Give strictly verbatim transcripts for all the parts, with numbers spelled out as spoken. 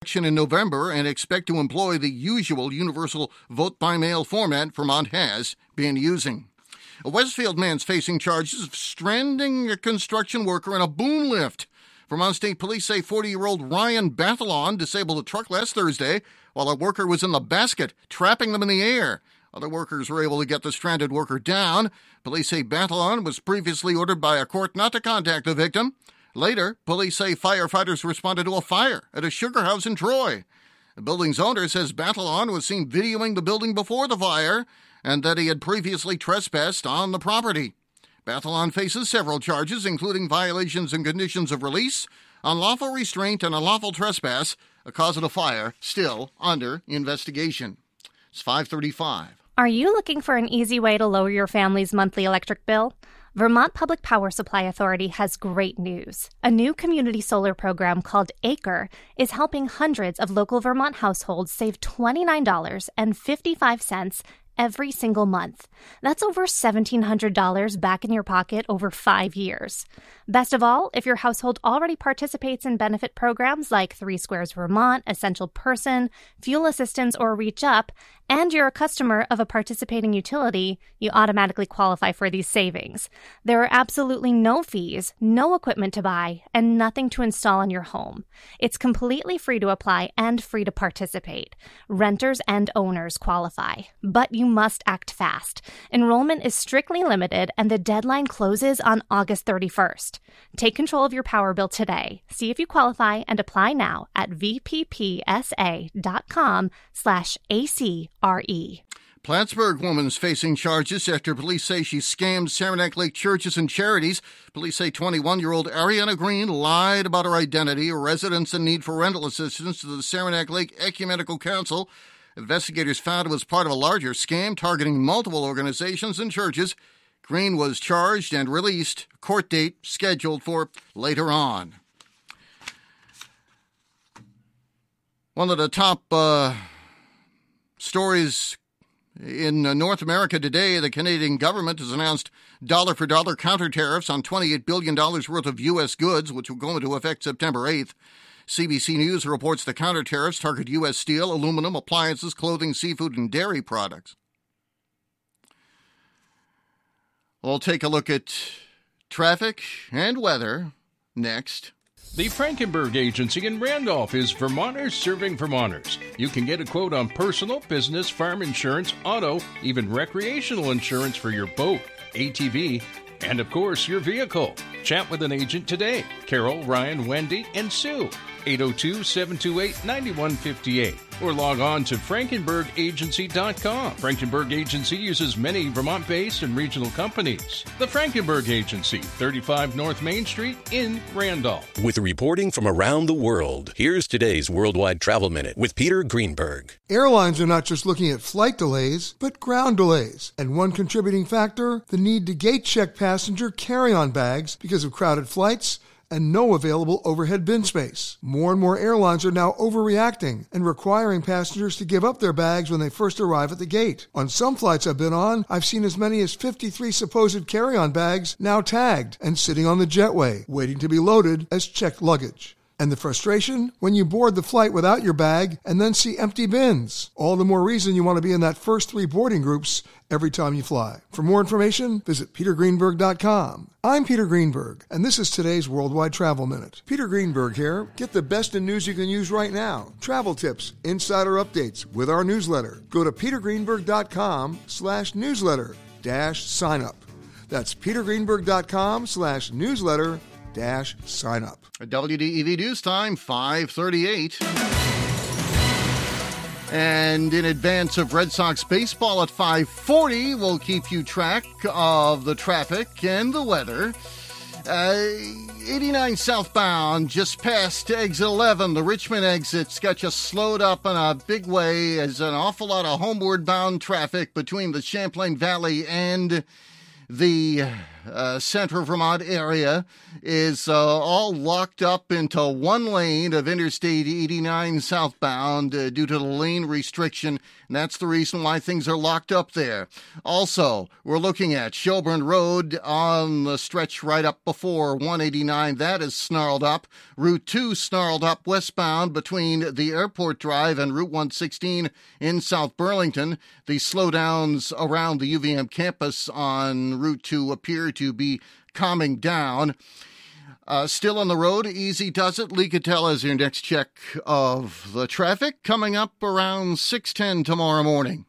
in November and expect to employ the usual universal vote-by-mail format Vermont has been using. A Westfield man's facing charges of stranding a construction worker in a boom lift. Vermont State Police say forty-year-old Ryan Bathalon disabled a truck last Thursday while a worker was in the basket, trapping them in the air. Other workers were able to get the stranded worker down. Police say Bathalon was previously ordered by a court not to contact the victim. Later, police say firefighters responded to a fire at a sugar house in Troy. The building's owner says Bathalon was seen videoing the building before the fire and that he had previously trespassed on the property. Bathalon faces several charges, including violations and conditions of release, unlawful restraint, and unlawful trespass. A cause of the fire still under investigation. It's five thirty-five. Are you looking for an easy way to lower your family's monthly electric bill? Vermont Public Power Supply Authority has great news. A new community solar program called ACRE is helping hundreds of local Vermont households save twenty-nine dollars and fifty-five cents every single month. That's over seventeen hundred dollars back in your pocket over five years. Best of all, if your household already participates in benefit programs like Three Squares Vermont, Essential Person, Fuel Assistance, or Reach Up, and you're a customer of a participating utility, you automatically qualify for these savings. There are absolutely no fees, no equipment to buy, and nothing to install in your home. It's completely free to apply and free to participate. Renters and owners qualify, but you must act fast. Enrollment is strictly limited, and the deadline closes on August thirty-first. Take control of your power bill today. See if you qualify and apply now at vppsa.com slash ACRE. Plattsburgh woman's facing charges after police say she scammed Saranac Lake churches and charities. Police say twenty-one-year-old Ariana Green lied about her identity, residence, and need for rental assistance to the Saranac Lake Ecumenical Council. Investigators found it was part of a larger scam targeting multiple organizations and churches. Green was charged and released. Court date scheduled for later on. One of the top uh, stories in uh, North America today, the Canadian government has announced dollar-for-dollar counter tariffs on twenty-eight billion dollars worth of U S goods, which will go into effect September eighth. C B C News reports the counter tariffs target U S steel, aluminum, appliances, clothing, seafood, and dairy products. We'll take a look at traffic and weather next. The Frankenberg Agency in Randolph is Vermonters serving Vermonters. You can get a quote on personal, business, farm insurance, auto, even recreational insurance for your boat, A T V, and of course your vehicle. Chat with an agent today. Carol, Ryan, Wendy, and Sue. eight oh two, seven two eight, nine one five eight. Or log on to frankenberg agency dot com. Frankenberg Agency uses many Vermont-based and regional companies. The Frankenberg Agency, thirty-five North Main Street in Randolph. With reporting from around the world, here's today's Worldwide Travel Minute with Peter Greenberg. Airlines are not just looking at flight delays, but ground delays. And one contributing factor, the need to gate check passenger carry-on bags because of crowded flights and no available overhead bin space. More and more airlines are now overreacting and requiring passengers to give up their bags when they first arrive at the gate. On some flights I've been on, I've seen as many as fifty-three supposed carry-on bags now tagged and sitting on the jetway, waiting to be loaded as checked luggage. And the frustration? When you board the flight without your bag and then see empty bins. All the more reason you want to be in that first three boarding groups every time you fly. For more information, visit peter greenberg dot com. I'm Peter Greenberg, and this is today's Worldwide Travel Minute. Peter Greenberg here. Get the best in news you can use right now. Travel tips, insider updates with our newsletter. Go to peter greenberg dot com slash newsletter dash sign up. That's peter greenberg dot com slash newsletter dash sign up. W D E V News Time, five thirty-eight. And in advance of Red Sox baseball at five forty, we'll keep you track of the traffic and the weather. Uh, eighty-nine southbound, just past exit eleven, the Richmond exit's got you slowed up in a big way as an awful lot of homeward bound traffic between the Champlain Valley and the uh, central Vermont area is uh, all locked up into one lane of Interstate eighty-nine southbound uh, due to the lane restriction, and that's the reason why things are locked up there. Also, we're looking at Shelburne Road on the stretch right up before one eighty-nine. That is snarled up. Route two snarled up westbound between the Airport Drive and Route one sixteen in South Burlington. The slowdowns around the U V M campus on Route two appear to be calming down. Uh, still on the road, easy does it. Lee Cattell has your next check of the traffic coming up around six ten tomorrow morning.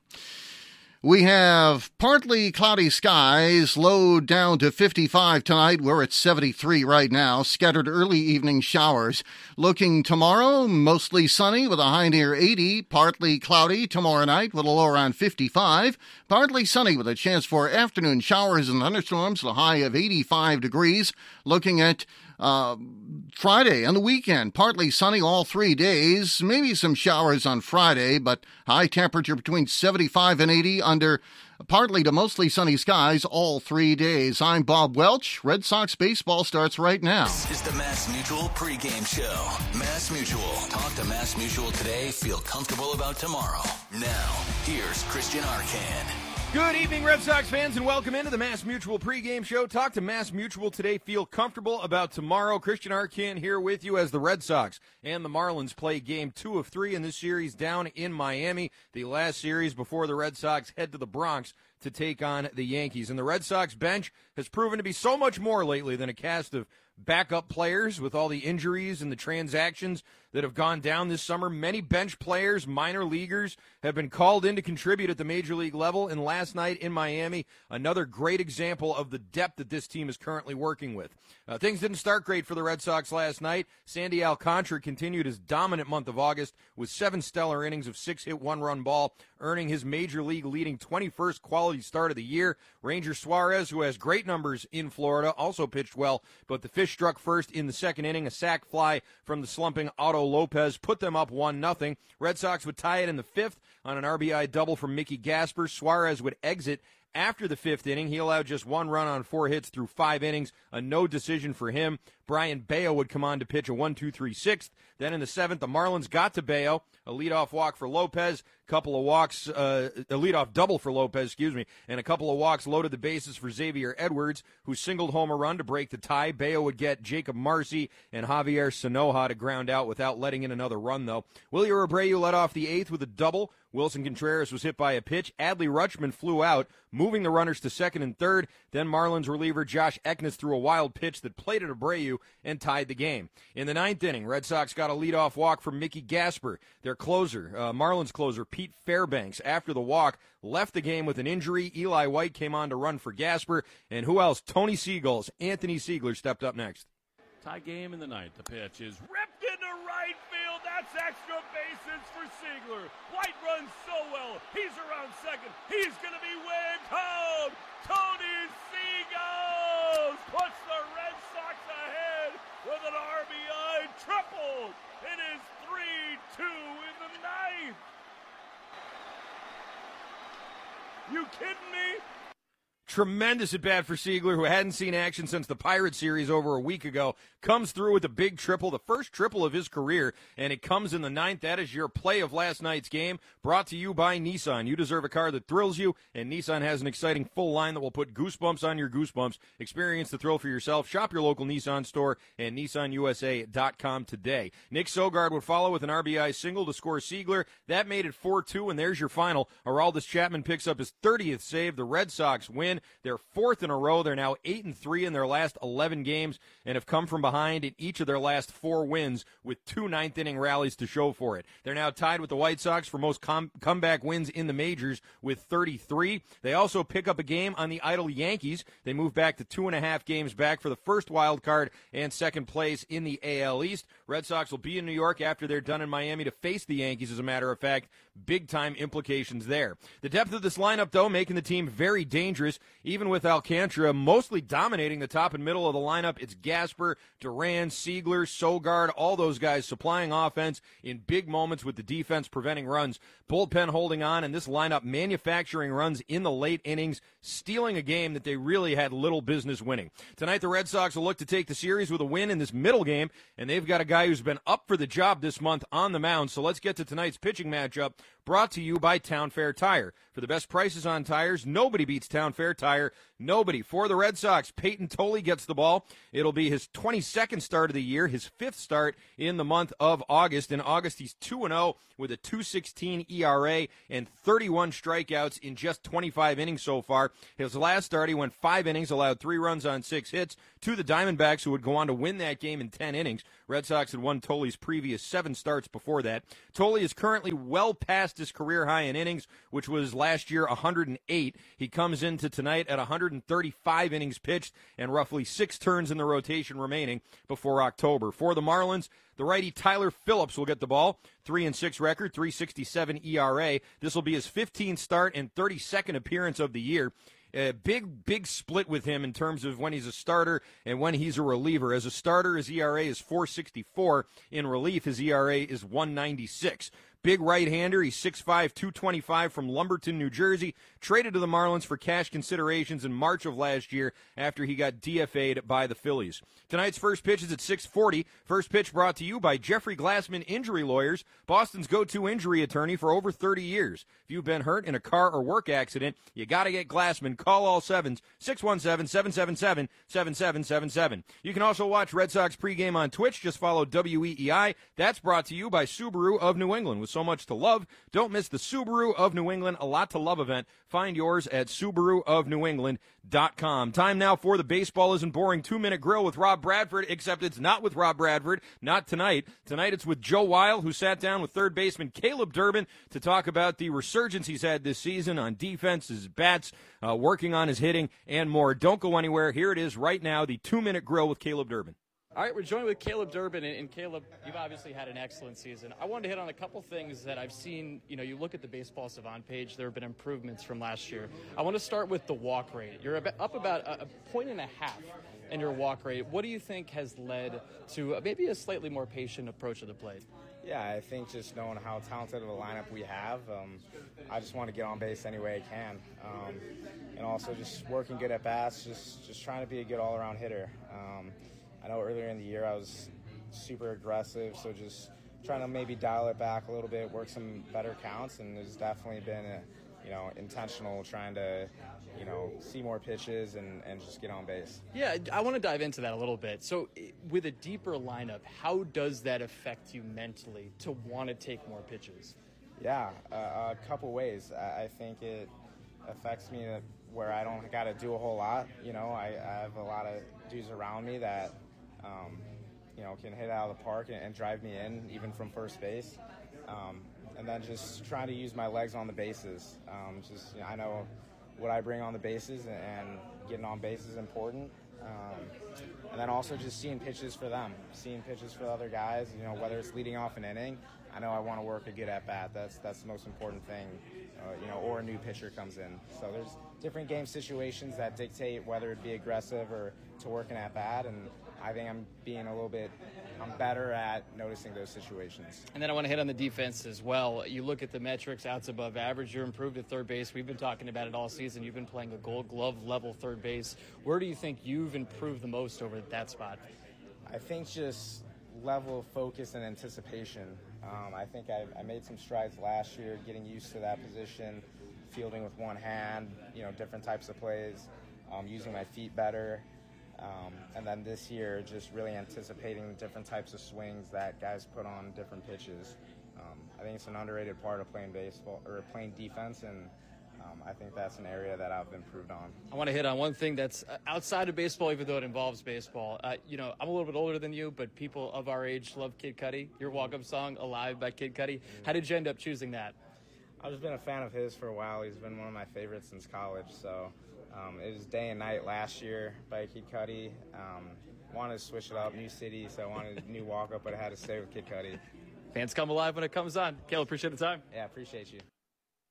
We have partly cloudy skies, low down to fifty-five tonight. We're at seventy-three right now. Scattered early evening showers. Looking tomorrow, mostly sunny with a high near eighty. Partly cloudy tomorrow night with a low around fifty-five. Partly sunny with a chance for afternoon showers and thunderstorms with a high of eighty-five degrees. Looking at Uh, Friday and the weekend, partly sunny all three days, maybe some showers on Friday, but high temperature between seventy-five and eighty under partly to mostly sunny skies all three days. I'm Bob Welch. Red Sox baseball starts right now. This is the Mass Mutual pregame show. Mass Mutual. Talk to Mass Mutual today. Feel comfortable about tomorrow. Now, here's Christian Arcand. Good evening, Red Sox fans, and welcome into the Mass Mutual pregame show. Talk to Mass Mutual today. Feel comfortable about tomorrow. Christian Arcand here with you as the Red Sox and the Marlins play game two of three in this series down in Miami, the last series before the Red Sox head to the Bronx to take on the Yankees. And the Red Sox bench has proven to be so much more lately than a cast of backup players with all the injuries and the transactions that have gone down this summer. Many bench players, minor leaguers, have been called in to contribute at the major league level, and last night in Miami, another great example of the depth that this team is currently working with. Uh, things didn't start great for the Red Sox last night. Sandy Alcantara continued his dominant month of August with seven stellar innings of six-hit, one-run ball, earning his major league leading twenty-first quality start of the year. Ranger Suarez, who has great numbers in Florida, also pitched well, but the fish struck first in the second inning. A sac fly from the slumping Otto Lopez put them up one nothing. Red Sox would tie it in the fifth on an R B I double from Mickey Gasper. Suarez would exit after the fifth inning. He allowed just one run on four hits through five innings, a no decision for him. Brian Bayo would come on to pitch a one two three sixth. Then in the seventh, the Marlins got to Bayo, a leadoff walk for Lopez, couple of walks, uh, a leadoff double for Lopez, excuse me, and a couple of walks loaded the bases for Xavier Edwards, who singled home a run to break the tie. Bayo would get Jacob Marcy and Javier Sanoja to ground out without letting in another run, though. Willie Abreu led off the eighth with a double. Wilson Contreras was hit by a pitch. Adley Rutschman flew out, moving the runners to second and third. Then Marlins reliever Josh Eknes threw a wild pitch that played at Abreu and tied the game. In the ninth inning, Red Sox got a leadoff walk from Mickey Gasper. Their closer, uh, Marlins closer Pete Fairbanks, after the walk, left the game with an injury. Eli White came on to run for Gasper. And who else? Tony Seagulls. Anthony Siegler stepped up next. Tie game in the ninth. The pitch is ripped into right field. That's extra bases for Siegler. White runs so well. He's around second. He's going to be waved home. Tony Seagulls puts the Red Sox ahead with an R B I triple. It is three two in the ninth. You kidding me? Tremendous at bat for Siegler, who hadn't seen action since the Pirates series over a week ago. Comes through with a big triple, the first triple of his career, and it comes in the ninth. That is your play of last night's game, brought to you by Nissan. You deserve a car that thrills you, and Nissan has an exciting full line that will put goosebumps on your goosebumps. Experience the thrill for yourself. Shop your local Nissan store and Nissan U S A dot com today. Nick Sogard would follow with an R B I single to score Siegler. That made it four two, and there's your final. Aroldis Chapman picks up his thirtieth save. The Red Sox win. They're fourth in a row. They're now eight and three in their last eleven games and have come from behind in each of their last four wins with two ninth-inning rallies to show for it. They're now tied with the White Sox for most com- comeback wins in the majors with thirty-three. They also pick up a game on the idle Yankees. They move back to two and a half games back for the first wild card and second place in the A L East. Red Sox will be in New York after they're done in Miami to face the Yankees, as a matter of fact. Big-time implications there. The depth of this lineup, though, making the team very dangerous. even with Alcantara mostly dominating the top and middle of the lineup, it's Gasper, Duran, Siegler, Sogard, all those guys supplying offense in big moments with the defense preventing runs. Bullpen holding on, and this lineup manufacturing runs in the late innings, stealing a game that they really had little business winning. Tonight, the Red Sox will look to take the series with a win in this middle game, and they've got a guy who's been up for the job this month on the mound. So let's get to tonight's pitching matchup, brought to you by Town Fair Tire. For the best prices on tires, nobody beats Town Fair Tire. Nobody. For the Red Sox, Peyton Tolley gets the ball. It'll be his twenty-second start of the year, his fifth start in the month of August. In August, he's two and oh with a two sixteen E R A and thirty-one strikeouts in just twenty-five innings so far. His last start, he went five innings, allowed three runs on six hits to the Diamondbacks, who would go on to win that game in ten innings. Red Sox had won Tolley's previous seven starts before that. Tolley is currently well past his career high in innings, which was last year one hundred eight. He comes into tonight at one hundred thirty-five innings pitched and roughly six turns in the rotation remaining before October. For the Marlins, the righty Tyler Phillips will get the ball. three and six record, three sixty-seven E R A. This will be his fifteenth start and thirty-second appearance of the year. A big, big split with him in terms of when he's a starter and when he's a reliever. As a starter, his E R A is four sixty-four. In relief, his E R A is one ninety-six. Big right-hander. He's six five, two twenty-five from Lumberton, New Jersey. Traded to the Marlins for cash considerations in March of last year after he got D F A'd by the Phillies. Tonight's first pitch is at six forty. First pitch brought to you by Jeffrey Glassman Injury Lawyers, Boston's go-to injury attorney for over thirty years. If you've been hurt in a car or work accident, you got to get Glassman. Call all sevens, six one seven, seven seven seven, seven seven seven seven. You can also watch Red Sox pregame on Twitch. Just follow W E E I. That's brought to you by Subaru of New England. With so much to love, don't miss the Subaru of New England A Lot to Love event. Find yours at Subaru of New England dot com. Time now for the Baseball Isn't Boring two-minute grill with Rob Bradford, except it's not with Rob Bradford, not tonight. Tonight it's with Joe Weil, who sat down with third baseman Caleb Durbin to talk about the resurgence he's had this season on defense, his bats, uh, working on his hitting, and more. Don't go anywhere. Here it is right now, the two-minute grill with Caleb Durbin. All right, we're joined with Caleb Durbin, and, and Caleb, you've obviously had an excellent season. I wanted to hit on a couple things that I've seen. You know, you look at the Baseball Savant page, there have been improvements from last year. I want to start with the walk rate. You're up about a, a point and a half in your walk rate. What do you think has led to maybe a slightly more patient approach to the plate? Yeah, I think just knowing how talented of a lineup we have, um, I just want to get on base any way I can. Um, and also just working good at bats, just, just trying to be a good all-around hitter. Um, I know earlier in the year I was super aggressive, so just trying to maybe dial it back a little bit, work some better counts, and there's definitely been a, you know, intentional trying to, you know, see more pitches and, and just get on base. Yeah, I want to dive into that a little bit. So with a deeper lineup, how does that affect you mentally to want to take more pitches? Yeah, uh, a couple ways. I, I think it affects me where I don't got to do a whole lot. You know, I, I have a lot of dudes around me that, um, you know, can hit out of the park and, and drive me in, even from first base. Um, and then just trying to use my legs on the bases. Um, just, you know, I know what I bring on the bases, and, and getting on base is important. Um, and then also just seeing pitches for them, seeing pitches for the other guys, you know, whether it's leading off an inning. I know I want to work a good at-bat. That's that's the most important thing, uh, you know, or a new pitcher comes in. So there's different game situations that dictate whether it be aggressive or to work an at-bat, and I think I'm being a little bit, I'm better at noticing those situations. And then I want to hit on the defense as well. You look at the metrics, outs above average, you're improved at third base. We've been talking about it all season. You've been playing a Gold Glove level third base. Where do you think you've improved the most over that spot? I think just level of focus and anticipation. Um, I think I, I made some strides last year, getting used to that position, fielding with one hand, you know, different types of plays, um, using my feet better. Um, and then this year, just really anticipating the different types of swings that guys put on different pitches. Um, I think it's an underrated part of playing baseball or playing defense, and um, I think that's an area that I've improved on. I want to hit on one thing that's outside of baseball, even though it involves baseball. Uh, you know, I'm a little bit older than you, but people of our age love Kid Cudi. Your walk-up song, "Alive" by Kid Cudi. How did you end up choosing that? I've just been a fan of his for a while. He's been one of my favorites since college, so. Um, it was Day and Night last year by Kid Cudi. Um, wanted to switch it up, new city, so I wanted a new walk-up, but I had to stay with Kid Cudi. Fans come alive when it comes on. Caleb, appreciate the time. Yeah, appreciate you.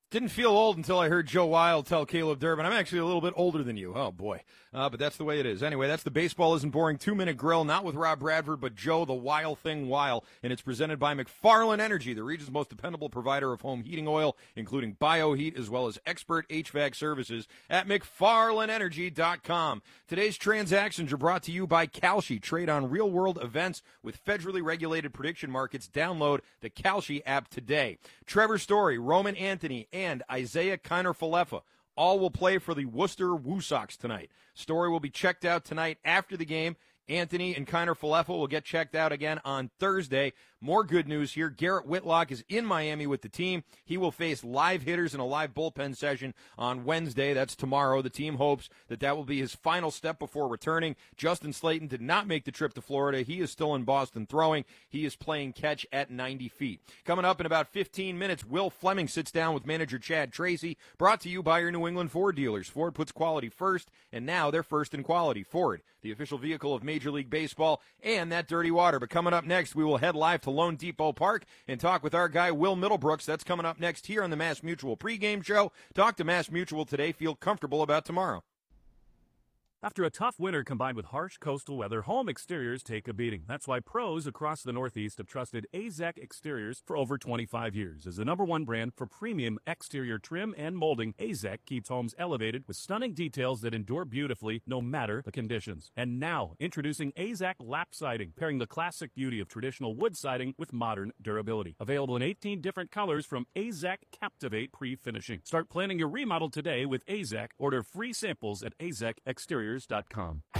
Didn't feel old until I heard Joe Wild tell Caleb Durbin, I'm actually a little bit older than you. Oh, boy. Uh, but that's the way it is. Anyway, that's the Baseball Isn't Boring two-minute grill, not with Rob Bradford, but Joe the Wild Thing Wild. And it's presented by McFarland Energy, the region's most dependable provider of home heating oil, including BioHeat, as well as expert H V A C services at McFarland Energy dot com. Today's transactions are brought to you by Kalshi. Trade on real-world events with federally regulated prediction markets. Download the Kalshi app today. Trevor Story, Roman Anthony, and Isaiah Kiner-Falefa all will play for the Worcester Woo Sox tonight. Story will be checked out tonight after the game. Anthony and Kiner-Falefa will get checked out again on Thursday. More good news here. Garrett Whitlock is in Miami with the team. He will face live hitters in a live bullpen session on Wednesday. That's tomorrow. The team hopes that that will be his final step before returning. Justin Slayton did not make the trip to Florida. He is still in Boston throwing. He is playing catch at ninety feet. Coming up in about fifteen minutes, Will Fleming sits down with manager Chad Tracy. Brought to you by your New England Ford dealers. Ford puts quality first, and now they're first in quality. Ford, the official vehicle of Major League Baseball and that dirty water. But coming up next, we will head live to Lone Depot Park and talk with our guy, Will Middlebrooks. That's coming up next here on the Mass Mutual pregame show. Talk to Mass Mutual today. Feel comfortable about tomorrow. After a tough winter combined with harsh coastal weather, home exteriors take a beating. That's why pros across the Northeast have trusted A Z E C Exteriors for over twenty-five years. As the number one brand for premium exterior trim and molding, A Z E C keeps homes elevated with stunning details that endure beautifully no matter the conditions. And now, introducing A Z E C Lap Siding, pairing the classic beauty of traditional wood siding with modern durability. Available in eighteen different colors from A Z E C Captivate Pre-Finishing. Start planning your remodel today with A Z E C. Order free samples at A Z E C Exteriors dot com. There's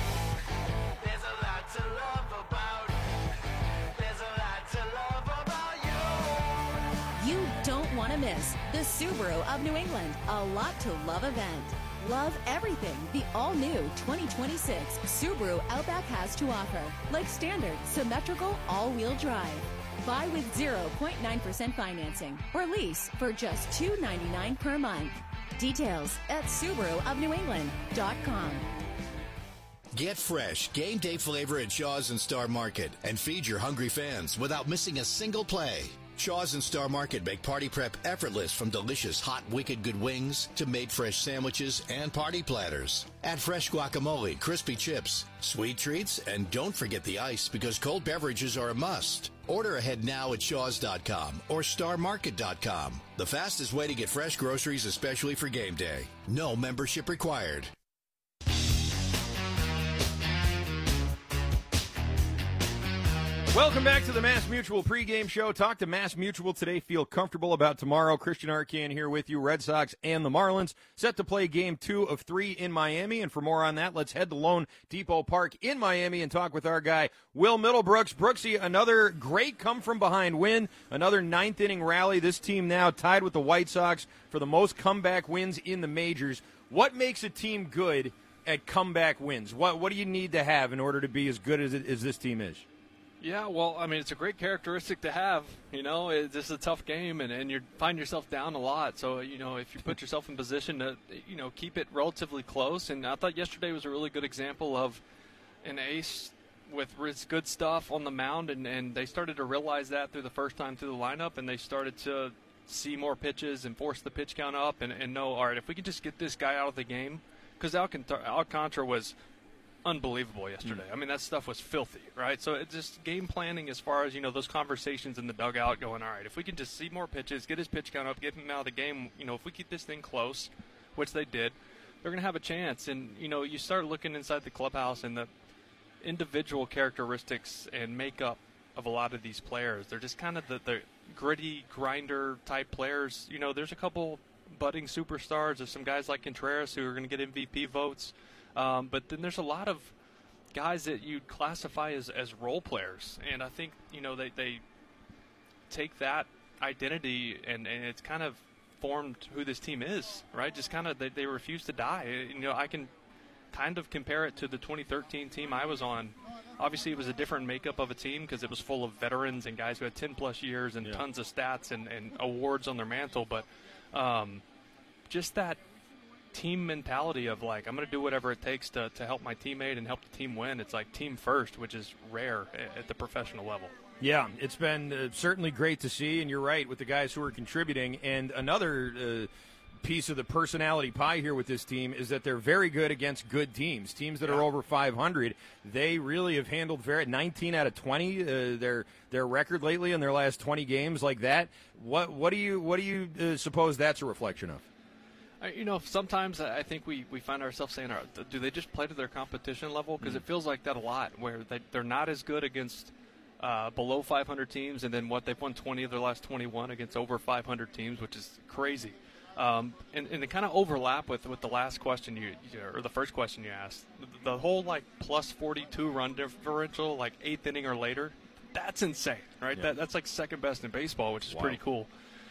a lot to love about. There's a lot to love about you. You don't want to miss the Subaru of New England. A lot to love event. Love everything the all-new twenty twenty-six Subaru Outback has to offer, like standard symmetrical all-wheel drive. Buy with zero point nine percent financing or lease for just two hundred ninety-nine dollars per month. Details at Subaru of New England dot com. Get fresh game day flavor at Shaw's and Star Market and feed your hungry fans without missing a single play. Shaw's and Star Market make party prep effortless, from delicious hot Wicked Good wings to made fresh sandwiches and party platters. Add fresh guacamole, crispy chips, sweet treats, and don't forget the ice, because cold beverages are a must. Order ahead now at Shaws dot com or Star Market dot com. The fastest way to get fresh groceries, especially for game day. No membership required. Welcome back to the Mass Mutual pregame show. Talk to Mass Mutual today. Feel comfortable about tomorrow. Christian Arcand here with you. Red Sox and the Marlins set to play game two of three in Miami. And for more on that, let's head to Lone Depot Park in Miami and talk with our guy, Will Middlebrooks. Brooksy, another great come-from-behind win, another ninth-inning rally. This team now tied with the White Sox for the most comeback wins in the majors. What makes a team good at comeback wins? What, what do you need to have in order to be as good as, it, as this team is? Yeah, well, I mean, it's a great characteristic to have. You know, it's just a tough game, and, and you find yourself down a lot. So, you know, if you put yourself in position to, you know, keep it relatively close. And I thought yesterday was a really good example of an ace with his good stuff on the mound, and, and they started to realize that through the first time through the lineup, and they started to see more pitches and force the pitch count up and, and know, all right, if we can just get this guy out of the game, because Alcant- Alcantara was – unbelievable yesterday. Mm. I mean, that stuff was filthy, right? So it's just game planning as far as, you know, those conversations in the dugout going, all right, if we can just see more pitches, get his pitch count up, get him out of the game, you know, if we keep this thing close, which they did, they're going to have a chance. And, you know, you start looking inside the clubhouse and the individual characteristics and makeup of a lot of these players. They're just kind of the, the gritty, grinder-type players. You know, there's a couple budding superstars. There's some guys like Contreras who are going to get M V P votes. Um, but then there's a lot of guys that you'd classify as, as role players. And I think, you know, they, they take that identity and, and it's kind of formed who this team is, right? Just kind of they, they refuse to die. You know, I can kind of compare it to the twenty thirteen team I was on. Obviously, it was a different makeup of a team because it was full of veterans and guys who had ten-plus years and yeah. tons of stats and, and awards on their mantle. But um, just that team mentality of, like, I'm going to do whatever it takes to, to help my teammate and help the team win. It's like team first, which is rare at, at the professional level. Yeah, it's been uh, certainly great to see, and you're right, with the guys who are contributing. And another uh, piece of the personality pie here with this team is that they're very good against good teams, teams that yeah. are over five hundred. They really have handled very nineteen out of twenty. Uh, their their record lately in their last twenty games like that. What what do you what do you uh, suppose that's a reflection of? Uh, you know, sometimes I think we, we find ourselves saying, do they just play to their competition level? Because mm. it feels like that a lot, where they, they're not as good against Uh, below five hundred teams, and then what they've won twenty of their last twenty-one against over five hundred teams, which is crazy. Um, and, and they kind of overlap with, with the last question you, or the first question you asked. The, the whole like plus forty-two run differential, like eighth inning or later, that's insane, right? Yeah. That, that's like second best in baseball, which is wow. pretty cool.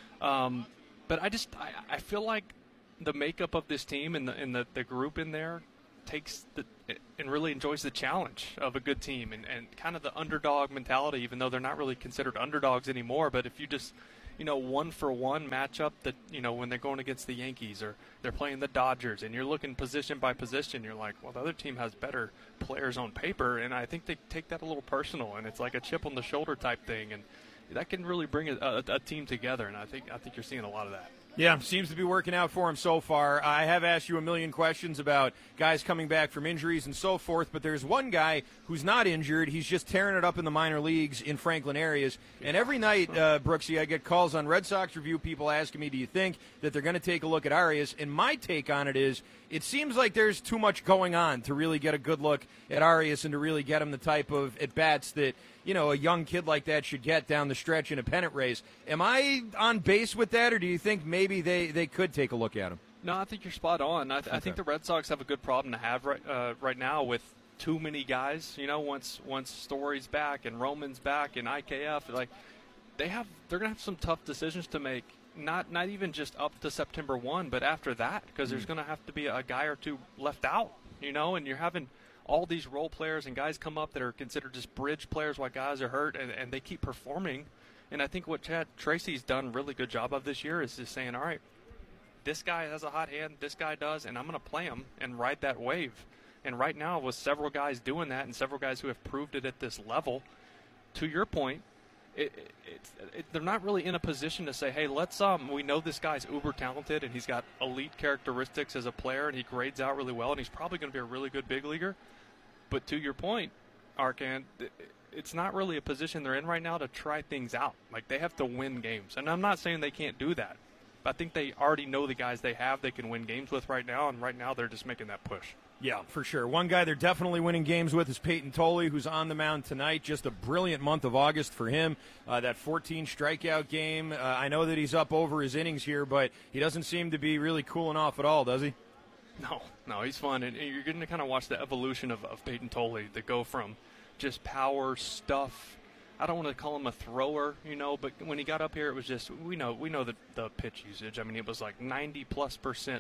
Um, but I just I, I feel like the makeup of this team and the and the, the group in there takes the and really enjoys the challenge of a good team and, and kind of the underdog mentality, even though they're not really considered underdogs anymore. But if you just, you know, one for one matchup that, you know, when they're going against the Yankees or they're playing the Dodgers and you're looking position by position, you're like, well, the other team has better players on paper. And I think they take that a little personal, and it's like a chip on the shoulder type thing. And that can really bring a, a, a team together. And I think, I think you're seeing a lot of that. Yeah, seems to be working out for him so far. I have asked you a million questions about guys coming back from injuries and so forth, but there's one guy who's not injured. He's just tearing it up in the minor leagues in Franklin areas. And every night, uh, Brooksy, I get calls on Red Sox Review, people asking me, do you think that they're going to take a look at Arias? And my take on it is, it seems like there's too much going on to really get a good look at Arias and to really get him the type of at-bats that, you know, a young kid like that should get down the stretch in a pennant race. Am I on base with that, or do you think maybe they, they could take a look at him? No, I think you're spot on. I, th- okay. I think the Red Sox have a good problem to have right uh, right now with too many guys. You know, once once Story's back and Roman's back and I K F, like they have, they're gonna have some tough decisions to make. Not not even just up to September first, but after that, because mm. there's gonna have to be a guy or two left out. You know, and you're having all these role players and guys come up that are considered just bridge players while guys are hurt, and, and they keep performing. And I think what Chad Tracy's done a really good job of this year is just saying, all right, this guy has a hot hand, this guy does, and I'm going to play him and ride that wave. And right now, with several guys doing that and several guys who have proved it at this level, to your point, it, it, it's, it, they're not really in a position to say, hey, let's um, we know this guy's uber talented and he's got elite characteristics as a player and he grades out really well and he's probably going to be a really good big leaguer. But to your point, Arkan, it's not really a position they're in right now to try things out. Like, they have to win games. And I'm not saying they can't do that. But I think they already know the guys they have they can win games with right now, and right now they're just making that push. Yeah, for sure. One guy they're definitely winning games with is Peyton Tolley, who's on the mound tonight. Just a brilliant month of August for him. Uh, that fourteen strikeout game. Uh, I know that he's up over his innings here, but he doesn't seem to be really cooling off at all, does he? No, no, he's fun, and you're going to kind of watch the evolution of, of Peyton Tolley that go from just power stuff. I don't want to call him a thrower, you know, but when he got up here, it was just, we know we know the, the pitch usage. I mean, it was like ninety plus percent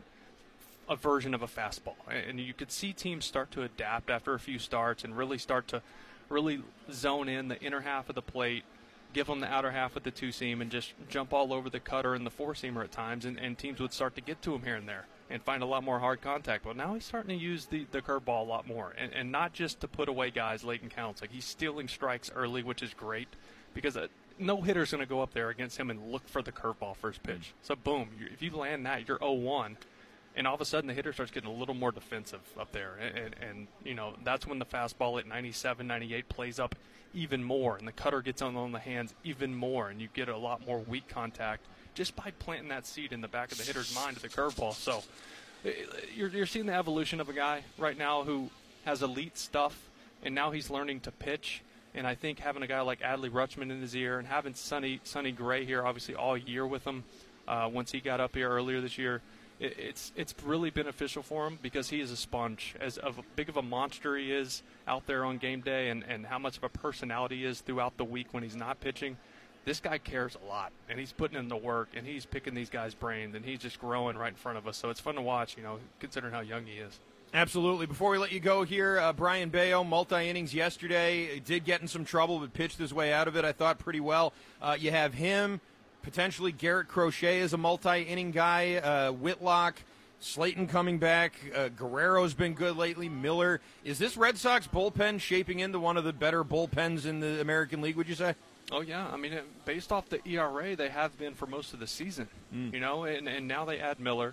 a version of a fastball, and you could see teams start to adapt after a few starts and really start to really zone in the inner half of the plate, give them the outer half with the two-seam, and just jump all over the cutter and the four-seamer at times, and, and teams would start to get to him here and there and find a lot more hard contact. But now he's starting to use the, the curveball a lot more, and, and not just to put away guys late in counts. Like, he's stealing strikes early, which is great, because a, no hitter's going to go up there against him and look for the curveball first pitch. So, boom, you, if you land that, you're oh one, and all of a sudden the hitter starts getting a little more defensive up there. And, and, and you know, that's when the fastball at ninety-seven, ninety-eight plays up even more, and the cutter gets on, on the hands even more, and you get a lot more weak contact just by planting that seed in the back of the hitter's mind to the curveball. So you're, you're seeing the evolution of a guy right now who has elite stuff, and now he's learning to pitch. And I think having a guy like Adley Rutschman in his ear and having Sonny, Sonny Gray here obviously all year with him uh, once he got up here earlier this year, it, it's it's really beneficial for him because he is a sponge. As of a big of a monster he is out there on game day, and, and how much of a personality he is throughout the week when he's not pitching, this guy cares a lot, and he's putting in the work, and he's picking these guys' brains, and he's just growing right in front of us. So it's fun to watch, you know, considering how young he is. Absolutely. Before we let you go here, uh, Brian Bayo, multi-innings yesterday, did get in some trouble, but pitched his way out of it, I thought, pretty well. Uh, you have him, potentially Garrett Crochet is a multi-inning guy, uh, Whitlock, Slayton coming back, uh, Guerrero's been good lately, Miller. Is this Red Sox bullpen shaping into one of the better bullpens in the American League, would you say? Oh, yeah. I mean, it, based off the E R A, they have been for most of the season, mm. you know, and, and now they add Miller.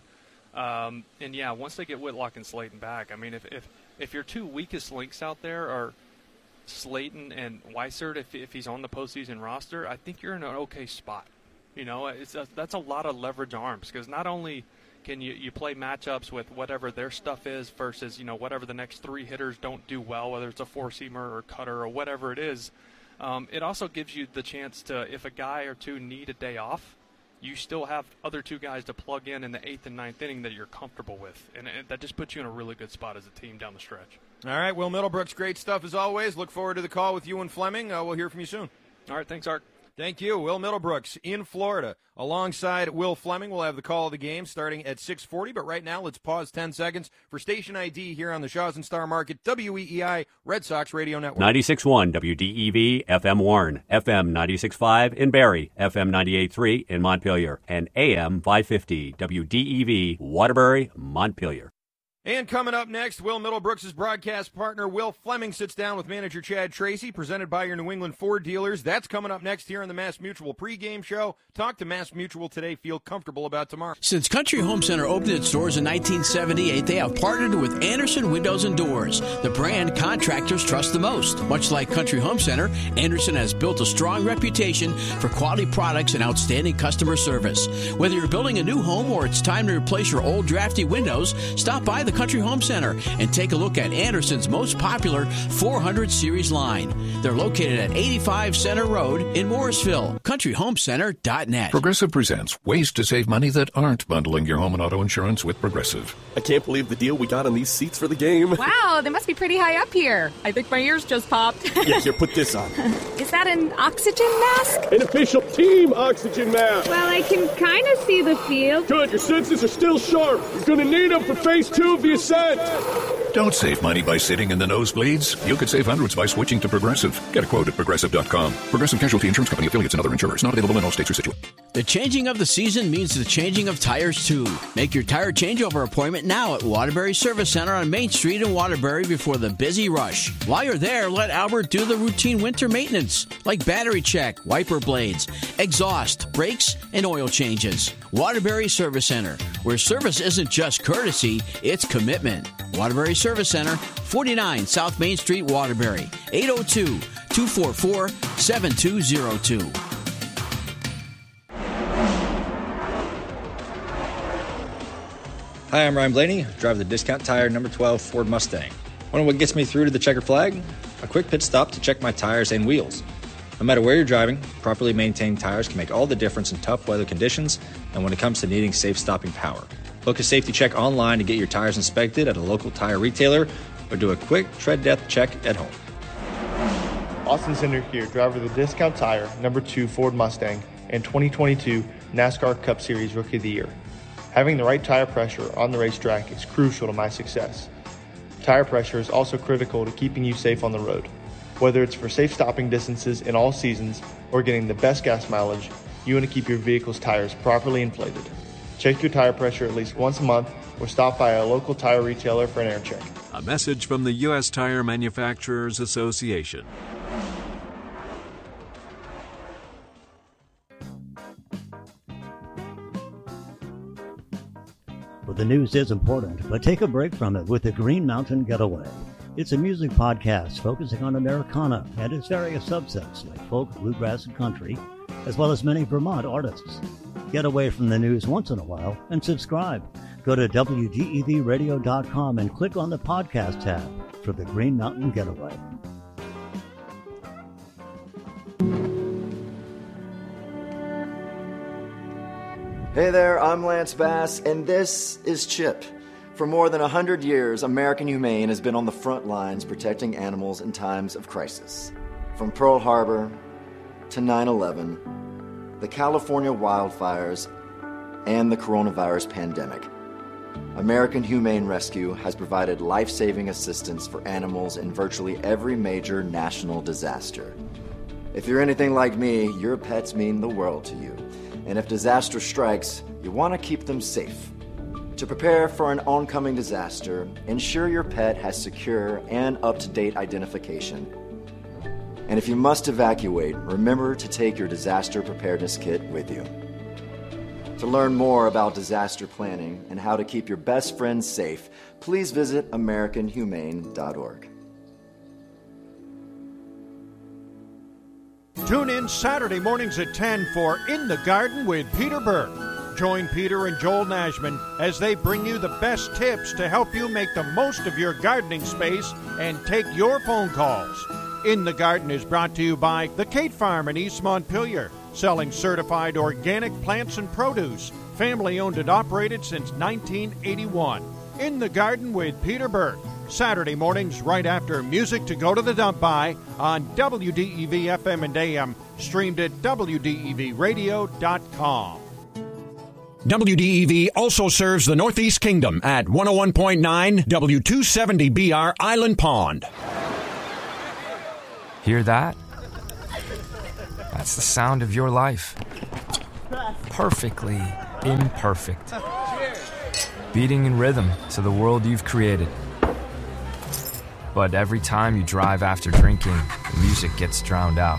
Um, and, yeah, once they get Whitlock and Slayton back, I mean, if, if, if your two weakest links out there are Slayton and Weissert, if, if he's on the postseason roster, I think you're in an okay spot. You know, it's a, that's a lot of leverage arms because not only can you, you play matchups with whatever their stuff is versus, you know, whatever the next three hitters don't do well, whether it's a four-seamer or cutter or whatever it is, um, it also gives you the chance to, if a guy or two need a day off, you still have other two guys to plug in in the eighth and ninth inning that you're comfortable with. And, and that just puts you in a really good spot as a team down the stretch. All right, Will Middlebrooks, great stuff as always. Look forward to the call with you and Fleming. Uh, we'll hear from you soon. All right, thanks, Art. Thank you. Will Middlebrooks in Florida. Alongside Will Fleming, we'll have the call of the game starting at six forty. But right now, let's pause ten seconds for station I D here on the Shaws and Star Market, W E E I Red Sox Radio Network. ninety-six point one W D E V, F M Warren, F M ninety-six point five in Barrie, F M ninety-eight point three in Montpelier, and A M five fifty W D E V, Waterbury, Montpelier. And coming up next, Will Middlebrooks' broadcast partner Will Fleming sits down with manager Chad Tracy, presented by your New England Ford dealers. That's coming up next here on the Mass Mutual pregame show. Talk to Mass Mutual today. Feel comfortable about tomorrow. Since Country Home Center opened its doors in nineteen seventy-eight, they have partnered with Anderson Windows and Doors, the brand contractors trust the most. Much like Country Home Center, Anderson has built a strong reputation for quality products and outstanding customer service. Whether you're building a new home or it's time to replace your old drafty windows, stop by the Country Home Center and take a look at Anderson's most popular four hundred series line. They're located at eighty-five Center Road in Morrisville. country home center dot net. Progressive presents ways to save money that aren't bundling your home and auto insurance with Progressive. I can't believe the deal we got on these seats for the game. Wow, they must be pretty high up here. I think my ears just popped. Yeah, here, put this on. Is that an oxygen mask? An official team oxygen mask. Well, I can kind of see the field. Good, your senses are still sharp. You're going to need them for phase two of the ascent. Don't save money by sitting in the nosebleeds. You could save hundreds by switching to Progressive. Get a quote at Progressive dot com. Progressive Casualty Insurance Company, affiliates, and other insurers. Not available in all states or situations. The changing of the season means the changing of tires, too. Make your tire changeover appointment now at Waterbury Service Center on Main Street in Waterbury before the busy rush. While you're there, let Albert do the routine winter maintenance, like battery check, wiper blades, exhaust, brakes, and oil changes. Waterbury Service Center, where service isn't just courtesy, it's commitment. Waterbury Service Center, forty-nine South Main Street, Waterbury, eight oh two, two four four, seven two oh two. Hi, I'm Ryan Blaney, driver of the Discount Tire number twelve Ford Mustang. Wonder what gets me through to the checkered flag? A quick pit stop to check my tires and wheels. No matter where you're driving, properly maintained tires can make all the difference in tough weather conditions and when it comes to needing safe stopping power. Book a safety check online to get your tires inspected at a local tire retailer or do a quick tread depth check at home. Austin Center here, driver of the Discount Tire number two Ford Mustang and twenty twenty-two NASCAR Cup Series Rookie of the Year. Having the right tire pressure on the racetrack is crucial to my success. Tire pressure is also critical to keeping you safe on the road. Whether it's for safe stopping distances in all seasons or getting the best gas mileage, you want to keep your vehicle's tires properly inflated. Check your tire pressure at least once a month or stop by a local tire retailer for an air check. A message from the U S Tire Manufacturers Association. Well, the news is important, but take a break from it with the Green Mountain Getaway. It's a music podcast focusing on Americana and its various subsets like folk, bluegrass, and country, as well as many Vermont artists. Get away from the news once in a while and subscribe. Go to W G E V radio dot com and click on the podcast tab for the Green Mountain Getaway. Hey there, I'm Lance Bass, and this is CHIP. For more than one hundred years, American Humane has been on the front lines protecting animals in times of crisis. From Pearl Harbor to nine eleven, the California wildfires, and the coronavirus pandemic, American Humane Rescue has provided life-saving assistance for animals in virtually every major national disaster. If you're anything like me, your pets mean the world to you. And if disaster strikes, you want to keep them safe. To prepare for an oncoming disaster, ensure your pet has secure and up-to-date identification. And if you must evacuate, remember to take your disaster preparedness kit with you. To learn more about disaster planning and how to keep your best friends safe, please visit American Humane dot org. Tune in Saturday mornings at ten for In the Garden with Peter Burke. Join Peter and Joel Nashman as they bring you the best tips to help you make the most of your gardening space and take your phone calls. In the Garden is brought to you by the Kate Farm in East Montpelier, selling certified organic plants and produce, family owned and operated since nineteen eighty-one. In the Garden with Peter Burke, Saturday mornings right after Music to Go to the Dump By on W D E V F M and A M, streamed at W D E V radio dot com. W D E V also serves the Northeast Kingdom at one oh one point nine W two seventy B R Island Pond. Hear that? That's the sound of your life. Perfectly imperfect. Beating in rhythm to the world you've created. But every time you drive after drinking, the music gets drowned out.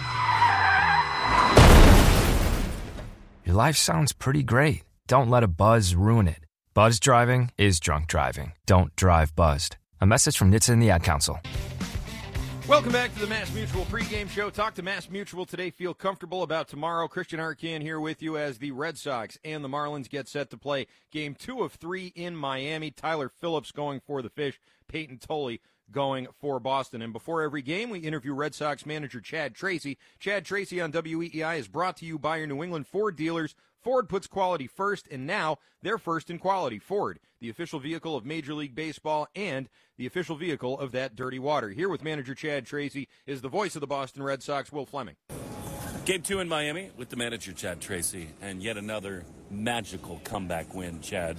Your life sounds pretty great. Don't let a buzz ruin it. Buzz driving is drunk driving. Don't drive buzzed. A message from N H T S A and the Ad Council. Welcome back to the Mass Mutual pregame show. Talk to Mass Mutual today. Feel comfortable about tomorrow. Christian Arcand here with you as the Red Sox and the Marlins get set to play game two of three in Miami. Tyler Phillips going for the Fish. Peyton Tolley going for Boston. And before every game, we interview Red Sox manager Chad Tracy. Chad Tracy on W E E I is brought to you by your New England Ford dealers. Ford puts quality first, and now they're first in quality. Ford, the official vehicle of Major League Baseball and the official vehicle of that dirty water. Here with manager Chad Tracy is the voice of the Boston Red Sox, Will Fleming. Game two in Miami with the manager Chad Tracy, and yet another magical comeback win, Chad.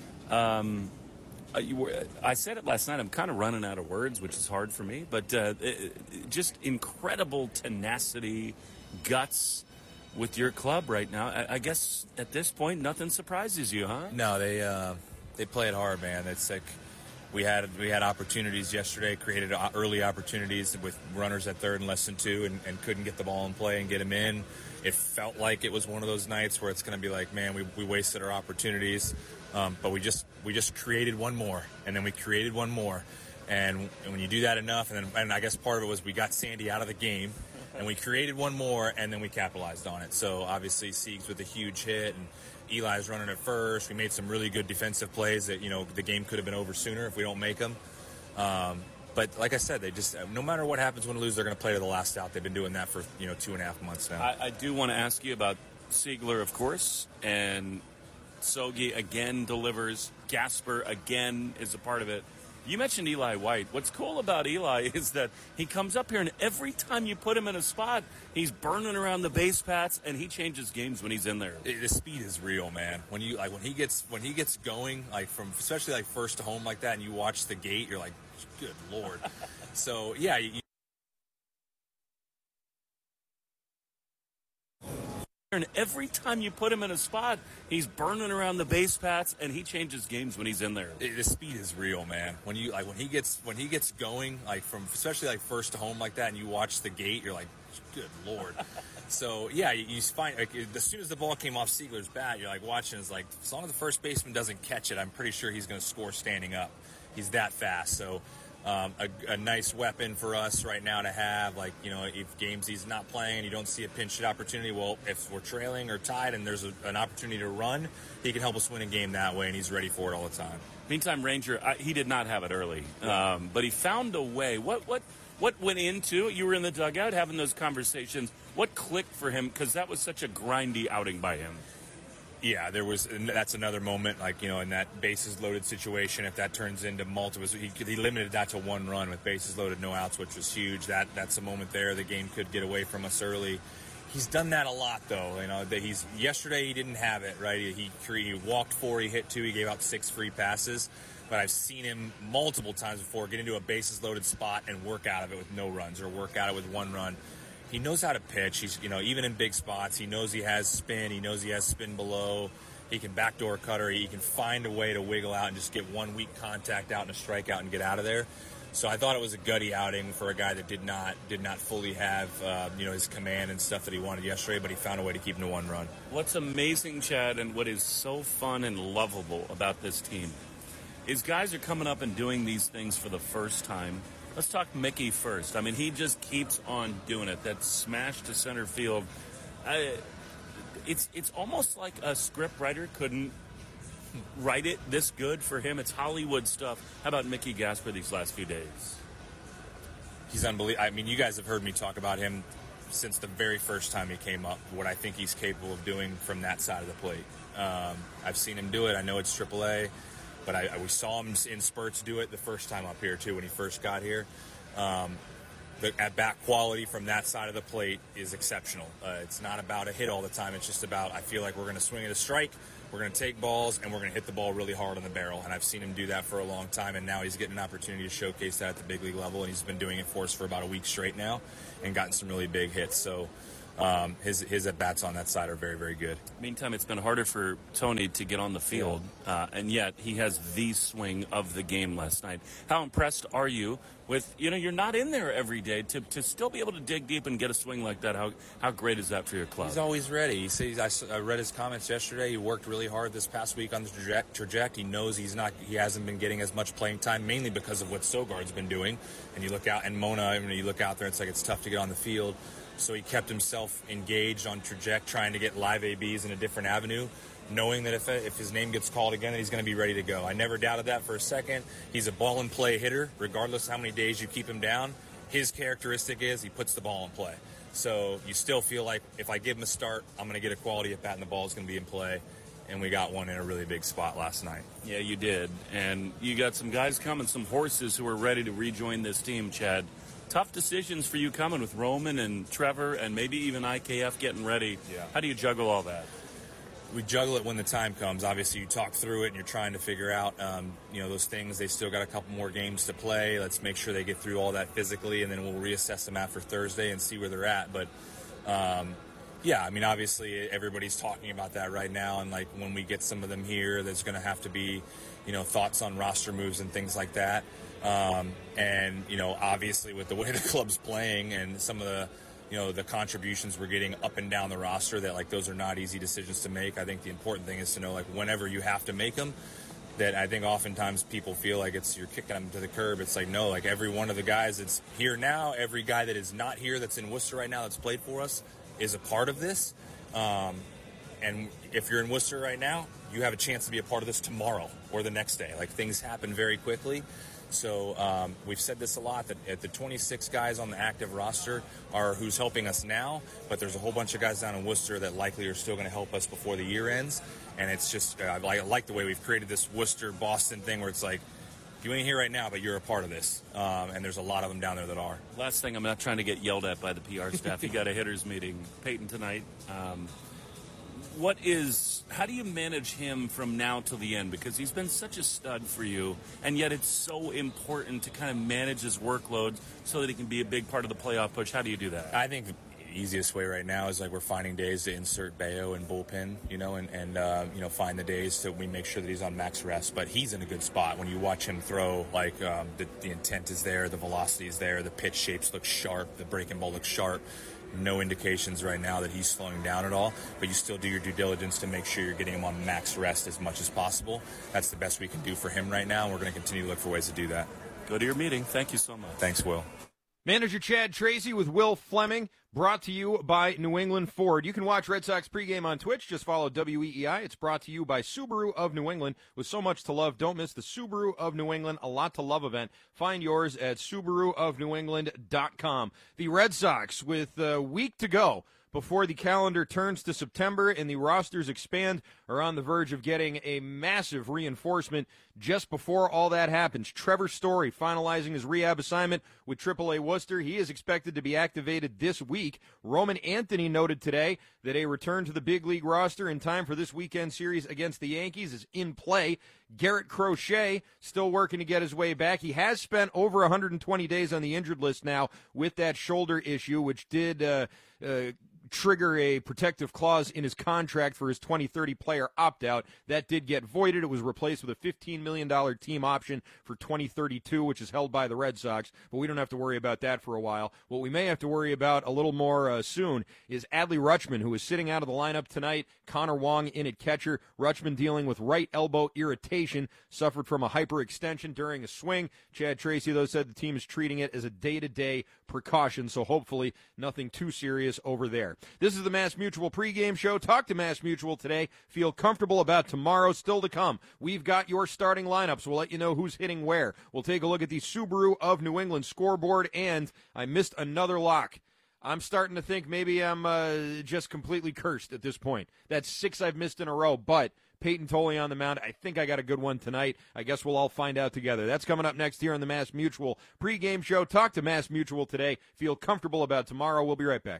Um, you were, I said it last night, I'm kind of running out of words, which is hard for me, but uh, it, just incredible tenacity, guts with your club right now. I, I guess at this point, nothing surprises you, huh? No, they uh, they play it hard, man. It's like we had we had opportunities yesterday, created early opportunities with runners at third and less than two, and, and couldn't get the ball in play and get them in. It felt like it was one of those nights where it's going to be like, man, we, we wasted our opportunities, um, but we just we just created one more, and then we created one more, and, and when you do that enough, and then and I guess part of it was we got Sandy out of the game. And we created one more, and then we capitalized on it. So, obviously, Siegs with a huge hit, and Eli's running at first. We made some really good defensive plays that, you know, the game could have been over sooner if we don't make them. Um, but, like I said, they just, no matter what happens, win or lose, they're going to play to the last out. They've been doing that for, you know, two and a half months now. I, I do want to ask you about Siegler, of course, and Sogi again delivers. Gasper again is a part of it. You mentioned Eli White. What's cool about Eli is that he comes up here, and every time you put him in a spot, he's burning around the base paths, and he changes games when he's in there. It, the speed is real, man. When you like when he gets when he gets going, like from especially like first to home like that, and you watch the gate, you're like, good Lord. So yeah. You, And every time you put him in a spot, he's burning around the base paths, and he changes games when he's in there. It, the speed is real, man. When you like when he gets when he gets going, like from especially like first to home like that, and you watch the gate, you're like, good Lord. So yeah, you, you find like as soon as the ball came off Siegler's bat, you're like watching. It's like as long as the first baseman doesn't catch it, I'm pretty sure he's going to score standing up. He's that fast. So. Um, a, a nice weapon for us right now to have, like, you know, if games he's not playing, you don't see a pinch hit opportunity, well, if we're trailing or tied and there's a, an opportunity to run, he can help us win a game that way, and he's ready for it all the time. Meantime, Ranger, I, he did not have it early, um, but he found a way. What what what went into it? You were in the dugout having those conversations. What clicked for him? Because that was such a grindy outing by him. Yeah, there was. And that's another moment, like, you know, in that bases loaded situation. If that turns into multiple, he, he limited that to one run with bases loaded, no outs, which was huge. That that's a moment there. The game could get away from us early. He's done that a lot, though. You know, that he's yesterday he didn't have it right. He, he walked four, he hit two, he gave out six free passes. But I've seen him multiple times before get into a bases loaded spot and work out of it with no runs or work out of it with one run. He knows how to pitch. He's, you know, even in big spots, he knows he has spin. He knows he has spin below. He can backdoor cutter. He can find a way to wiggle out and just get one weak contact out and a strikeout and get out of there. So I thought it was a gutty outing for a guy that did not did not fully have uh, you know his command and stuff that he wanted yesterday, but he found a way to keep him to one run. What's amazing, Chad, and what is so fun and lovable about this team is guys are coming up and doing these things for the first time. Let's talk Mickey first. I mean, he just keeps on doing it. That smash to center field. I, it's it's almost like a script writer couldn't write it this good for him. It's Hollywood stuff. How about Mickey Gasper these last few days? He's unbelievable. I mean, you guys have heard me talk about him since the very first time he came up, what I think he's capable of doing from that side of the plate. Um, I've seen him do it. I know it's triple A, but I, I, we saw him in spurts do it the first time up here, too, when he first got here. Um, the at-bat quality from that side of the plate is exceptional. Uh, it's not about a hit all the time. It's just about, I feel like we're going to swing at a strike, we're going to take balls, and we're going to hit the ball really hard on the barrel. And I've seen him do that for a long time, and now he's getting an opportunity to showcase that at the big league level, and he's been doing it for us for about a week straight now and gotten some really big hits. So um, his, his at-bats on that side are very, very good. Meantime, it's been harder for Tony to get on the field, uh, and yet he has the swing of the game last night. How impressed are you with, you know, you're not in there every day, to, to still be able to dig deep and get a swing like that? How how great is that for your club? He's always ready. He says, I, I read his comments yesterday. He worked really hard this past week on the traje- trajectory. He knows he's not, he hasn't been getting as much playing time, mainly because of what Sogard's been doing. And you look out, and Mona, I mean, you look out there, it's like it's tough to get on the field. So he kept himself engaged on trajectory, trying to get live A Bs in a different avenue, knowing that if if his name gets called again, he's going to be ready to go. I never doubted that for a second. He's a ball and play hitter, regardless of how many days you keep him down. His characteristic is he puts the ball in play. So you still feel like if I give him a start, I'm going to get a quality at bat and the ball is going to be in play. And we got one in a really big spot last night. Yeah, you did. And you got some guys coming, some horses who are ready to rejoin this team, Chad. Tough decisions for you coming with Roman and Trevor and maybe even I K F getting ready. Yeah. How do you juggle all that? We juggle it when the time comes. Obviously, you talk through it and you're trying to figure out, um, you know, those things. They still got a couple more games to play. Let's make sure they get through all that physically, and then we'll reassess them after Thursday and see where they're at. But, um, yeah, I mean, obviously, everybody's talking about that right now. And, like, when we get some of them here, there's going to have to be, you know, thoughts on roster moves and things like that. Um, and, you know, obviously, with the way the club's playing and some of the, you know, the contributions we're getting up and down the roster, that, like, those are not easy decisions to make. I think the important thing is to know, like, whenever you have to make them, that I think oftentimes people feel like it's you're kicking them to the curb. It's like, no, like, every one of the guys that's here now, every guy that is not here that's in Worcester right now that's played for us is a part of this. Um, and if you're in Worcester right now, you have a chance to be a part of this tomorrow or the next day. Like, things happen very quickly. So um, we've said this a lot, that at the twenty-six guys on the active roster are who's helping us now, but there's a whole bunch of guys down in Worcester that likely are still going to help us before the year ends. And it's just, uh, I like the way we've created this Worcester-Boston thing where it's like, you ain't here right now, but you're a part of this. Um, and there's a lot of them down there that are. Last thing, I'm not trying to get yelled at by the P R staff. You got a hitters meeting, Peyton, tonight. Um, what is, how do you manage him from now till the end? Because he's been such a stud for you, and yet it's so important to kind of manage his workload so that he can be a big part of the playoff push. How do you do that? I think the easiest way right now is, like, we're finding days to insert Bayo and bullpen, you know, and, and uh, you know, find the days so we make sure that he's on max rest. But he's in a good spot. When you watch him throw, like, um, the, the intent is there, the velocity is there, the pitch shapes look sharp, the breaking ball looks sharp. No indications right now that he's slowing down at all, but you still do your due diligence to make sure you're getting him on max rest as much as possible. That's the best we can do for him right now, and we're going to continue to look for ways to do that. Go to your meeting. Thank you so much. Thanks, Will. Manager Chad Tracy with Will Fleming, brought to you by New England Ford. You can watch Red Sox pregame on Twitch. Just follow W E E I. It's brought to you by Subaru of New England. With so much to love, don't miss the Subaru of New England A Lot to Love event. Find yours at Subaru of New England dot com. The Red Sox, with a week to go before the calendar turns to September and the rosters expand, are on the verge of getting a massive reinforcement. Just before all that happens, Trevor Story finalizing his rehab assignment with triple A Worcester. He is expected to be activated this week. Roman Anthony noted today that a return to the big league roster in time for this weekend series against the Yankees is in play. Garrett Crochet still working to get his way back. He has spent over one hundred twenty days on the injured list now with that shoulder issue, which did uh, uh, trigger a protective clause in his contract for his twenty thirty player opt-out. That did get voided. It was replaced with a fifteen million dollars team option for twenty thirty-two, which is held by the Red Sox, but we don't have to worry about that for a while. What we may have to worry about a little more uh, soon is Adley Rutschman, who is sitting out of the lineup tonight. Connor Wong in at catcher. Rutschman dealing with right elbow irritation, suffered from a hyperextension during a swing. Chad Tracy, though, said the team is treating it as a day-to-day precaution, so hopefully nothing too serious over there. This is the Mass Mutual pregame show. Talk to Mass Mutual today. Feel comfortable about tomorrow still to come. We've got your starting lineups. We'll let you know who's hitting where. We'll take a look at the Subaru of New England scoreboard, and I missed another lock. I'm starting to think maybe I'm uh, just completely cursed at this point. That's six I've missed in a row, but Peyton Tolley on the mound. I think I got a good one tonight. I guess we'll all find out together. That's coming up next here on the Mass Mutual pregame show. Talk to Mass Mutual today. Feel comfortable about tomorrow. We'll be right back.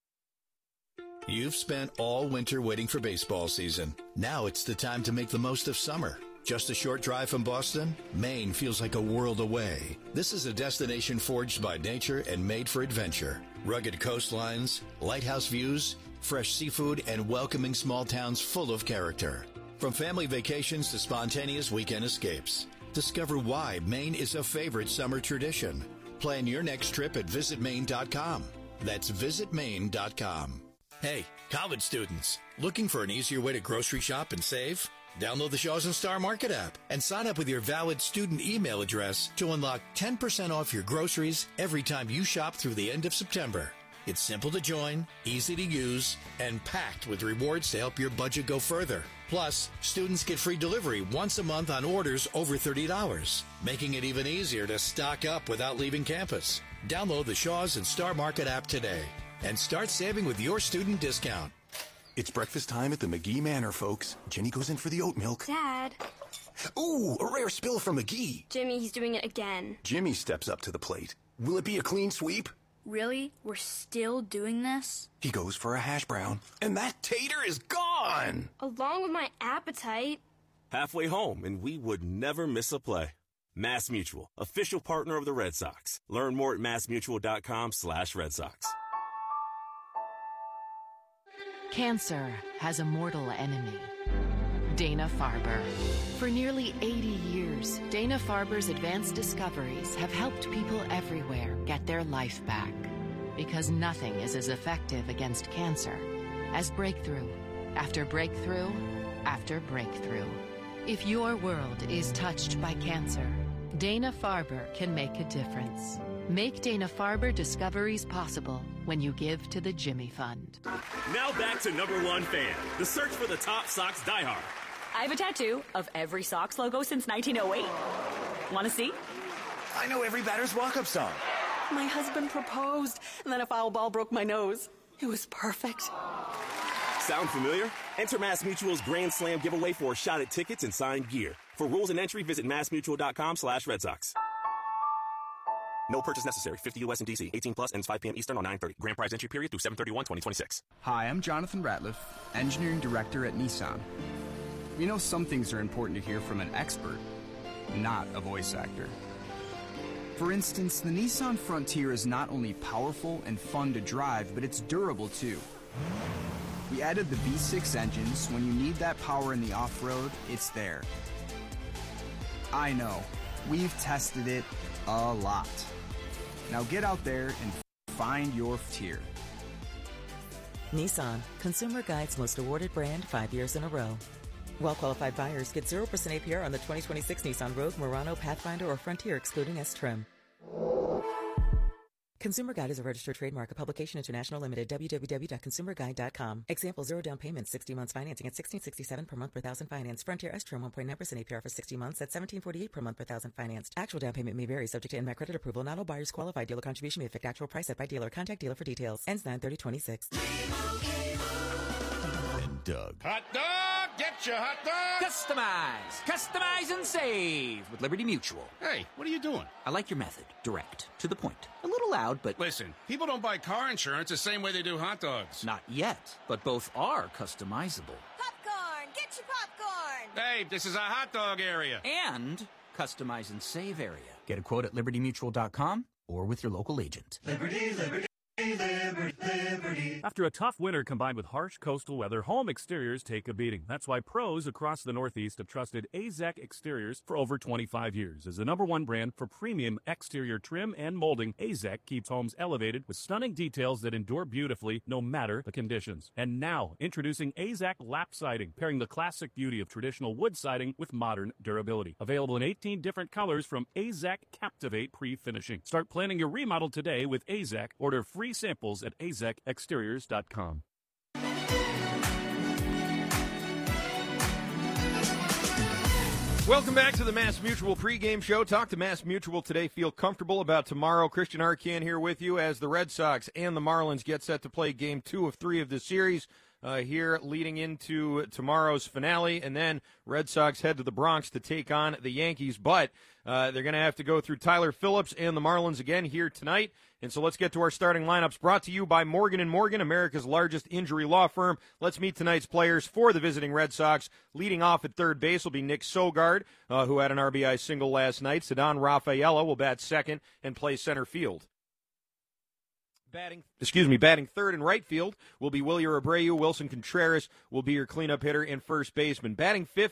You've spent all winter waiting for baseball season. Now it's the time to make the most of summer. Just a short drive from Boston, Maine feels like a world away. This is a destination forged by nature and made for adventure. Rugged coastlines, lighthouse views, fresh seafood, and welcoming small towns full of character. From family vacations to spontaneous weekend escapes, discover why Maine is a favorite summer tradition. Plan your next trip at visit maine dot com. That's visit maine dot com. Hey, college students, looking for an easier way to grocery shop and save? Download the Shaws and Star Market app and sign up with your valid student email address to unlock ten percent off your groceries every time you shop through the end of September. It's simple to join, easy to use, and packed with rewards to help your budget go further. Plus, students get free delivery once a month on orders over thirty dollars, making it even easier to stock up without leaving campus. Download the Shaws and Star Market app today and start saving with your student discount. It's breakfast time at the McGee Manor, folks. Jenny goes in for the oat milk. Dad. Ooh, a rare spill from McGee. Jimmy, he's doing it again. Jimmy steps up to the plate. Will it be a clean sweep? Really? We're still doing this? He goes for a hash brown, and that tater is gone! Along with my appetite. Halfway home, and we would never miss a play. Mass Mutual, official partner of the Red Sox. Learn more at massmutual.com slash Red Sox. Cancer has a mortal enemy, Dana-Farber. For nearly eighty years, Dana-Farber's advanced discoveries have helped people everywhere get their life back. Because nothing is as effective against cancer as breakthrough after breakthrough after breakthrough. If your world is touched by cancer, Dana-Farber can make a difference. Make Dana-Farber discoveries possible when you give to the Jimmy Fund. Now back to number one fan, the search for the top Sox diehard. I have a tattoo of every Sox logo since nineteen oh eight. Want to see? I know every batter's walk-up song. My husband proposed, and then a foul ball broke my nose. It was perfect. Sound familiar? Enter Mass Mutual's Grand Slam giveaway for a shot at tickets and signed gear. For rules and entry, visit massmutual.com slash Red Sox. No purchase necessary. fifty U S and D C. eighteen plus. Ends five p.m. Eastern on nine thirty. Grand prize entry period through seven thirty-one twenty twenty-six. Hi, I'm Jonathan Ratliff, Engineering Director at Nissan. You know, some things are important to hear from an expert, not a voice actor. For instance, the Nissan Frontier is not only powerful and fun to drive, but it's durable too. We added the V six engines. When you need that power in the off-road, it's there. I know. We've tested it a lot. Now get out there and find your tier. Nissan, Consumer Guide's most awarded brand five years in a row. Well-qualified buyers get zero percent A P R on the twenty twenty-six Nissan Rogue, Murano, Pathfinder, or Frontier, excluding S-Trim. Consumer Guide is a registered trademark of Publication International Limited, w w w dot consumer guide dot com. Example, zero down payment, sixty months financing at sixteen sixty-seven per month per thousand financed. Frontier S-Trim, one point nine percent A P R for sixty months at seventeen forty-eight per month per thousand financed. Actual down payment may vary, subject to N M A C credit approval. Not all buyers qualify. Dealer contribution may affect actual price set by dealer. Contact dealer for details. Ends nine thirty twenty-six. And Doug. Hot dog! Get your hot dog! Customize! Customize and save with Liberty Mutual. Hey, what are you doing? I like your method. Direct. To the point. A little loud, but... Listen, people don't buy car insurance the same way they do hot dogs. Not yet, but both are customizable. Popcorn! Get your popcorn! Hey, this is a hot dog area. And customize and save area. Get a quote at liberty mutual dot com or with your local agent. Liberty, liberty, liberty, liberty. After a tough winter combined with harsh coastal weather, home exteriors take a beating. That's why pros across the Northeast have trusted A Z E C Exteriors for over twenty-five years. As the number one brand for premium exterior trim and molding, A Z E C keeps homes elevated with stunning details that endure beautifully no matter the conditions. And now, introducing A Z E C Lap Siding, pairing the classic beauty of traditional wood siding with modern durability. Available in eighteen different colors from A Z E C Captivate Pre-Finishing. Start planning your remodel today with A Z E C. Order free samples at A Z E C exteriors dot com. Welcome back to the Mass Mutual pregame show. Talk to Mass Mutual today. Feel comfortable about tomorrow. Christian Arcand here with you as the Red Sox and the Marlins get set to play game two of three of the series uh, here leading into tomorrow's finale. And then Red Sox head to the Bronx to take on the Yankees. But uh, they're going to have to go through Tyler Phillips and the Marlins again here tonight. And so let's get to our starting lineups, brought to you by Morgan and Morgan, America's largest injury law firm. Let's meet tonight's players for the visiting Red Sox. Leading off at third base will be Nick Sogard, uh, who had an R B I single last night. Ceddanne Rafaela will bat second and play center field. Batting, excuse me, batting third and right field will be Wilyer Abreu. Wilson Contreras will be your cleanup hitter and first baseman. Batting fifth